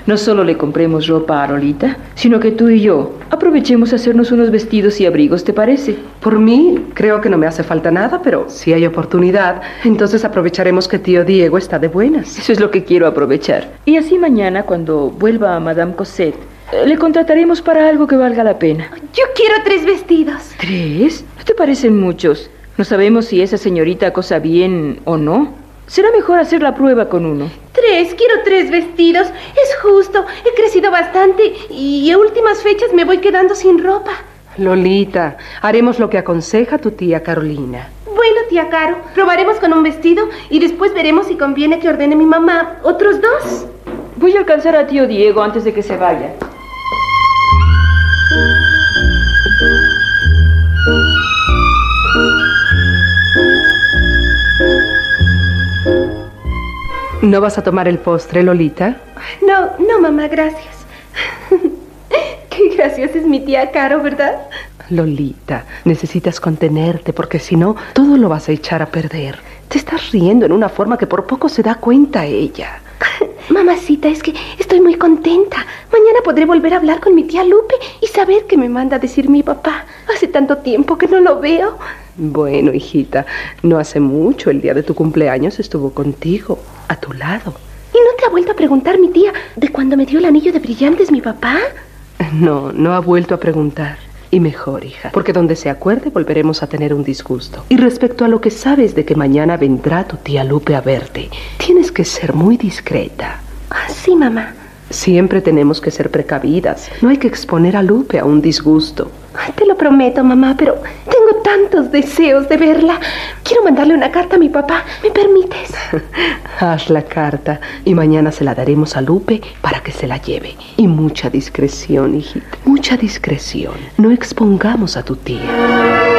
no solo le compremos ropa a Lolita, sino que tú y yo aprovechemos a hacernos unos vestidos y abrigos, ¿te parece? Por mí, creo que no me hace falta nada, pero si hay oportunidad, entonces aprovecharemos que tío Diego está de buenas. Eso es lo que quiero aprovechar. Y así mañana, cuando vuelva a Madame Cosette, le contrataremos para algo que valga la pena. Yo quiero 3 vestidos. ¿3? ¿No te parecen muchos? No sabemos si esa señorita cosa bien o no. Será mejor hacer la prueba con uno. 3, quiero 3 vestidos. Es justo, he crecido bastante y a últimas fechas me voy quedando sin ropa. Lolita, haremos lo que aconseja tu tía Carolina. Bueno, tía Caro, probaremos con un vestido y después veremos si conviene que ordene mi mamá otros 2. Voy a alcanzar a tío Diego antes de que se vaya. ¿No vas a tomar el postre, Lolita? No, mamá, gracias. Qué graciosa es mi tía Caro, ¿verdad? Lolita, necesitas contenerte porque si no, todo lo vas a echar a perder. Te estás riendo en una forma que por poco se da cuenta ella. Mamacita, es que estoy muy contenta. Mañana podré volver a hablar con mi tía Lupe y saber qué me manda a decir mi papá. Hace tanto tiempo que no lo veo. Bueno, hijita, no hace mucho, el día de tu cumpleaños estuvo contigo, a tu lado. ¿Y no te ha vuelto a preguntar mi tía de cuándo me dio el anillo de brillantes mi papá? No ha vuelto a preguntar. Y mejor, hija, porque donde se acuerde volveremos a tener un disgusto. Y respecto a lo que sabes de que mañana vendrá tu tía Lupe a verte, tienes que ser muy discreta. Ah, sí, mamá. Siempre tenemos que ser precavidas. No hay que exponer a Lupe a un disgusto. Te lo prometo, mamá, pero tengo tantos deseos de verla. Quiero mandarle una carta a mi papá. ¿Me permites? Haz la carta y mañana se la daremos a Lupe para que se la lleve. Y mucha discreción, hijita. Mucha discreción. No expongamos a tu tía.